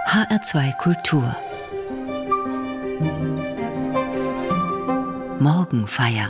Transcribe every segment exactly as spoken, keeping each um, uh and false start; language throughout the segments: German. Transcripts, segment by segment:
H R zwei Kultur Morgenfeier.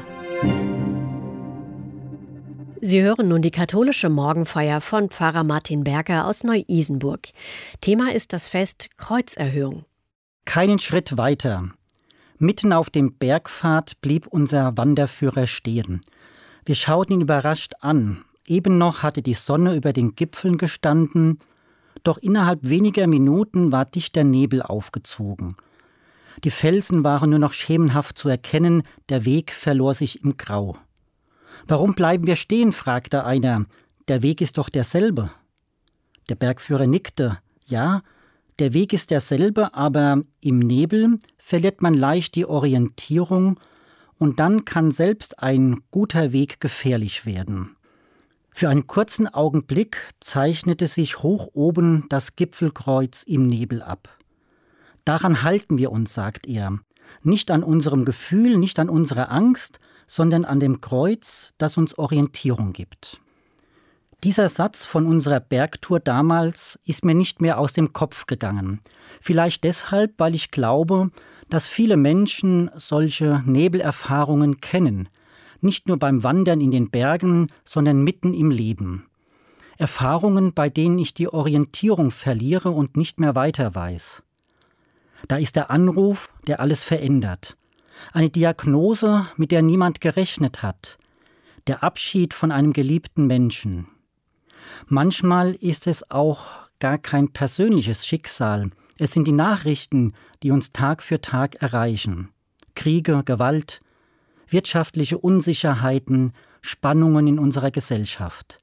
Sie hören nun die katholische Morgenfeier von Pfarrer Martin Berger aus Neu-Isenburg. Thema ist das Fest Kreuzerhöhung. Keinen Schritt weiter. Mitten auf dem Bergpfad blieb unser Wanderführer stehen. Wir schauten ihn überrascht an. Eben noch hatte die Sonne über den Gipfeln gestanden, doch innerhalb weniger Minuten war dichter Nebel aufgezogen. Die Felsen waren nur noch schemenhaft zu erkennen, der Weg verlor sich im Grau. »Warum bleiben wir stehen?« fragte einer. »Der Weg ist doch derselbe.« Der Bergführer nickte. »Ja, der Weg ist derselbe, aber im Nebel verliert man leicht die Orientierung und dann kann selbst ein guter Weg gefährlich werden.« Für einen kurzen Augenblick zeichnete sich hoch oben das Gipfelkreuz im Nebel ab. »Daran halten wir uns«, sagt er, »nicht an unserem Gefühl, nicht an unserer Angst, sondern an dem Kreuz, das uns Orientierung gibt.« Dieser Satz von unserer Bergtour damals ist mir nicht mehr aus dem Kopf gegangen. Vielleicht deshalb, weil ich glaube, dass viele Menschen solche Nebelerfahrungen kennen. Nicht nur beim Wandern in den Bergen, sondern mitten im Leben. Erfahrungen, bei denen ich die Orientierung verliere und nicht mehr weiter weiß. Da ist der Anruf, der alles verändert. Eine Diagnose, mit der niemand gerechnet hat. Der Abschied von einem geliebten Menschen. Manchmal ist es auch gar kein persönliches Schicksal. Es sind die Nachrichten, die uns Tag für Tag erreichen. Kriege, Gewalt, wirtschaftliche Unsicherheiten, Spannungen in unserer Gesellschaft.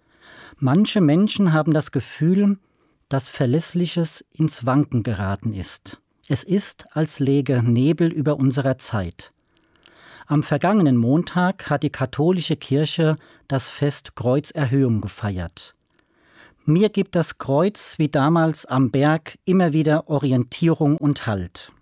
Manche Menschen haben das Gefühl, dass Verlässliches ins Wanken geraten ist. Es ist, als läge Nebel über unserer Zeit. Am vergangenen Montag hat die katholische Kirche das Fest Kreuzerhöhung gefeiert. Mir gibt das Kreuz wie damals am Berg immer wieder Orientierung und Halt.